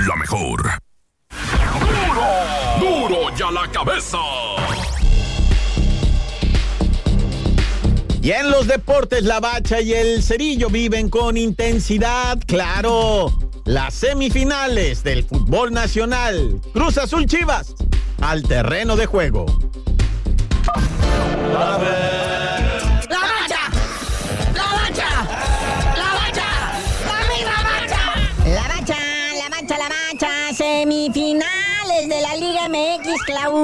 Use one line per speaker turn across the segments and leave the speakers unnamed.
la mejor. ¡Duro y a la cabeza!
Y en los deportes, la Bacha y el Cerillo viven con intensidad, claro, las semifinales del fútbol nacional. Cruz Azul Chivas, al terreno de juego.
¡La Bacha! ¡La Bacha! ¡La Bacha! ¡La misma Bacha!
La Bacha, semifinales de la Liga MX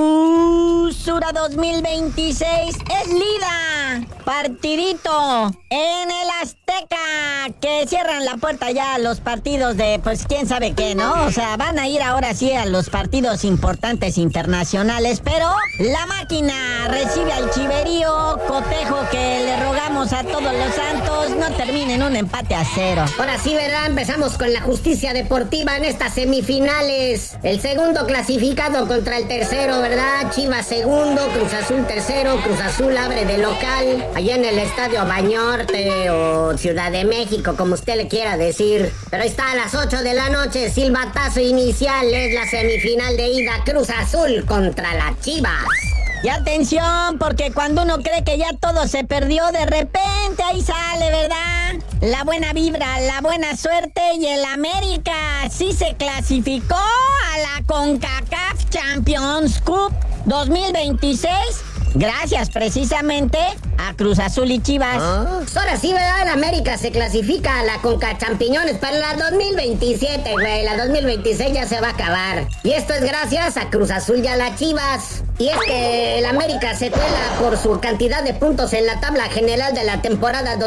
Clausura 2026 es Lida. Partidito en el Azteca, que cierran la puerta ya a los partidos de, pues, quién sabe qué, ¿no? O sea, van a ir ahora sí a los partidos importantes internacionales, pero la máquina recibe al Chiverío, cotejo que le rogamos a todos los santos no termine en un empate a 0.
Ahora sí, ¿verdad? Empezamos con la justicia deportiva en estas semifinales. El segundo clasificado contra el tercero, ¿verdad? Chivas segundo, Cruz Azul tercero. Cruz Azul abre de local allá en el Estadio Bañorte o Ciudad de México, como usted le quiera decir. Pero ahí está a las 8 de la noche, silbatazo inicial, es la semifinal de ida, Cruz Azul contra las Chivas.
Y atención, porque cuando uno cree que ya todo se perdió, de repente ahí sale, ¿verdad? La buena vibra, la buena suerte, y el América sí se clasificó a la CONCACAF Champions Cup 2026. Gracias precisamente a Cruz Azul y Chivas.
Ahora sí, ¿verdad? El América se clasifica a la Conca Champiñones para la 2027, güey. La 2026 ya se va a acabar. Y esto es gracias a Cruz Azul y a las Chivas. Y es que el América se cuela por su cantidad de puntos en la tabla general de la temporada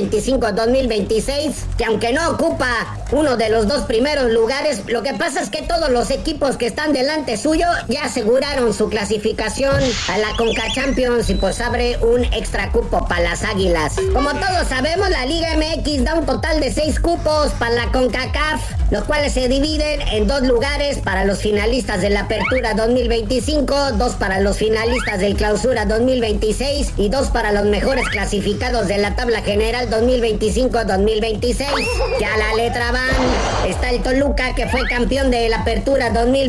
2025-2026, que aunque no ocupa uno de los dos primeros lugares, lo que pasa es que todos los equipos que están delante suyo ya aseguraron su clasificación a la Conca Champions y pues abre un extra cupo para las Águilas. Como todos sabemos, la Liga MX da un total de 6 cupos para la CONCACAF, los cuales se dividen en 2 lugares para los finalistas de la Apertura 2025, 2 para los finalistas del Clausura 2026 y 2 para los mejores clasificados de la tabla general 2025-2026. Ya la letra van, está el Toluca, que fue campeón de la Apertura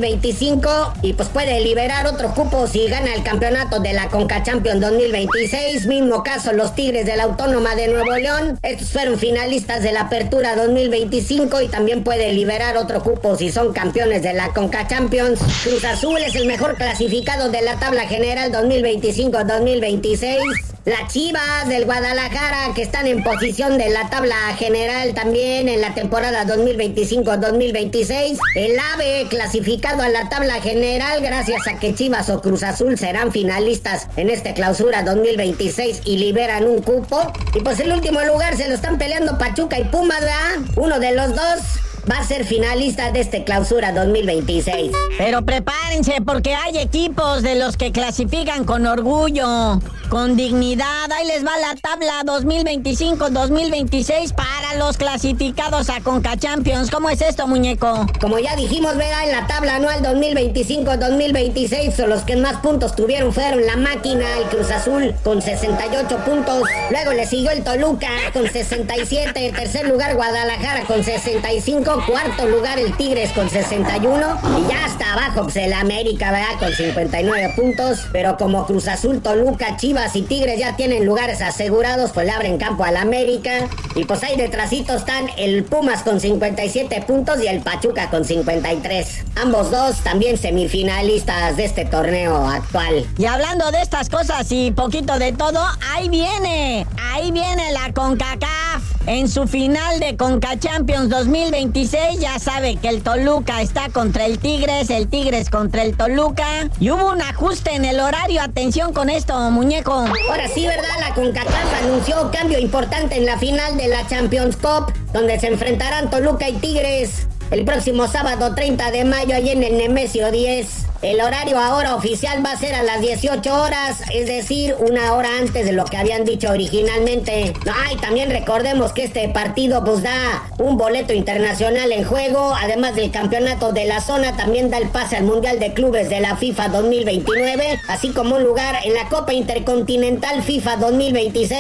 2025 y pues puede liberar otro cupo si gana el campeonato de la Conca Champions 2026. Mismo caso los Tigres de la Autónoma de Nuevo León, estos fueron finalistas de la Apertura 2025 y también puede liberar otro cupo si son campeones de la Conca Champions. Cruz Azul es el mejor clasificado de la tabla general 2025-2026. Las Chivas del Guadalajara, que están en posición de la tabla general también en la temporada 2025-2026. El AVE clasificado a la tabla general gracias a que Chivas o Cruz Azul serán finalistas en este Clausura 2026 y liberan un cupo. Y pues el último lugar se lo están peleando Pachuca y Pumas, ¿verdad? Uno de los dos va a ser finalista de este Clausura 2026.
Pero prepárense, porque hay equipos de los que clasifican con orgullo, con dignidad. Ahí les va la tabla 2025-2026 para los clasificados a Conca Champions. ¿Cómo es esto, muñeco?
Como ya dijimos, ¿verdad? En la tabla anual 2025-2026, los que más puntos tuvieron fueron la Máquina, el Cruz Azul, con 68 puntos. Luego le siguió el Toluca con 67. En tercer lugar, Guadalajara con 65. Cuarto lugar, el Tigres con 61. Y ya hasta abajo, pues el América, ¿verdad? Con 59 puntos. Pero como Cruz Azul, Toluca, Chivas y Tigres ya tienen lugares asegurados, pues le abren campo al América. Y pues ahí detrásito están el Pumas con 57 puntos y el Pachuca con 53. Ambos dos también semifinalistas de este torneo actual.
Y hablando de estas cosas y poquito de todo, ahí viene la CONCACAF en su final de Conca Champions 2026. Ya sabe que el Toluca está contra el Tigres contra el Toluca, y hubo un ajuste en el horario. Atención con esto, muñeco.
Ahora sí, ¿verdad? La CONCACAF anunció cambio importante en la final de la Champions Cup, donde se enfrentarán Toluca y Tigres el próximo sábado 30 de mayo allí en el Nemesio 10. El horario ahora oficial va a ser a las 18 horas, es decir, una hora antes de lo que habían dicho originalmente. Y también recordemos que este partido pues da un boleto internacional en juego, además del campeonato de la zona, también da el pase al Mundial de Clubes de la FIFA 2029, así como un lugar en la Copa Intercontinental FIFA 2026,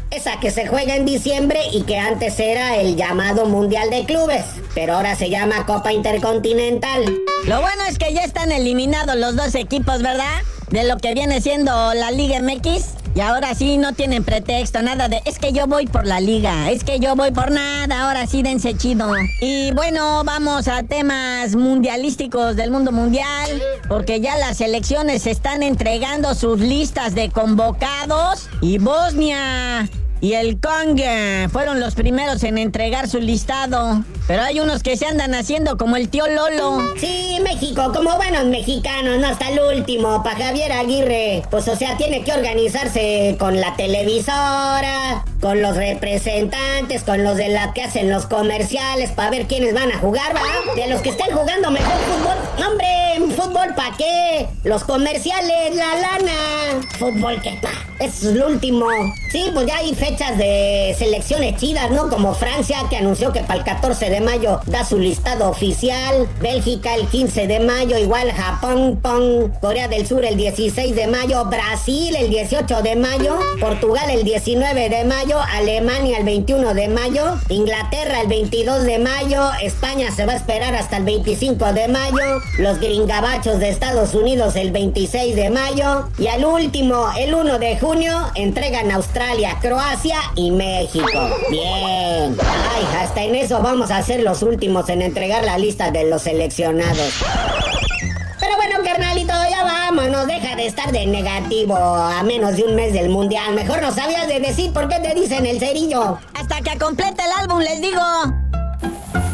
esa que se juega en diciembre y que antes era el llamado Mundial de Clubes, pero ahora se llama Copa Intercontinental.
Lo bueno es que ya están eliminados los dos equipos, ¿verdad? De lo que viene siendo la Liga MX. Y ahora sí no tienen pretexto, nada de es que yo voy por la liga, es que yo voy por nada, ahora sí dense chido. Y bueno, vamos a temas mundialísticos del mundo mundial, porque ya las selecciones están entregando sus listas de convocados y Bosnia y el Congo fueron los primeros en entregar su listado. Pero hay unos que se andan haciendo como el tío Lolo.
Sí, México, como buenos mexicanos, no hasta el último. Pa' Javier Aguirre, pues o sea, tiene que organizarse con la televisora, con los representantes, con los de la que hacen los comerciales, para ver quiénes van a jugar, ¿va? De los que estén jugando mejor fútbol. ¡Hombre! ¿Fútbol pa' qué? Los comerciales, la lana. Fútbol, ¿qué pa? Eso es lo último. Sí, pues ya hay fechas de selecciones chidas, ¿no? Como Francia, que anunció que para el 14 de mayo da su listado oficial. Bélgica el 15 de mayo, igual Japón, Corea del Sur el 16 de mayo, Brasil el 18 de mayo, Portugal el 19 de mayo, Alemania el 21 de mayo, Inglaterra el 22 de mayo, España se va a esperar hasta el 25 de mayo, los gringabachos de Estados Unidos el 26 de mayo, y al último, el 1 de junio, entregan Australia, Croacia y México. Bien. Ay, hasta en eso vamos a ser los últimos en entregar la lista de los seleccionados. Pero bueno, carnalito, ya vámonos, deja de estar de negativo a menos de un mes del mundial. Mejor no sabías de decir por qué te dicen el cerillo.
Hasta que complete el álbum, les digo.